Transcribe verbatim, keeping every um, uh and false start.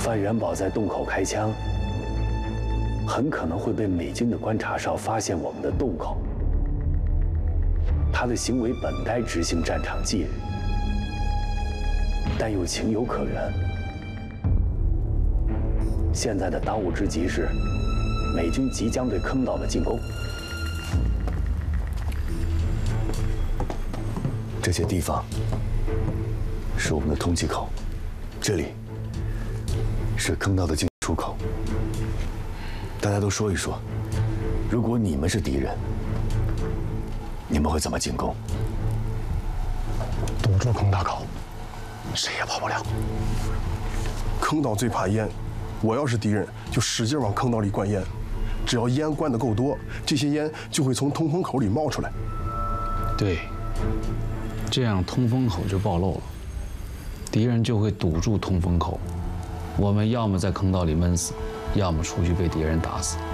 范元宝在洞口开枪，很可能会被美军的观察哨发现我们的洞口。他的行为本该执行战场纪律，但又情有可原。现在的当务之急是，美军即将对坑岛的进攻。这些地方是我们的通气口，这里是坑道的进出口。大家都说一说，如果你们是敌人，你们会怎么进攻？ 堵住坑大口，谁也跑不了。 坑岛最怕烟，我要是敌人，就使劲往坑岛里灌烟。只要烟灌得够多，这些烟就会从通风口里冒出来。 对，这样通风口就暴露了，敌人就会堵住通风口，我们要么在坑道里闷死，要么出去被敌人打死。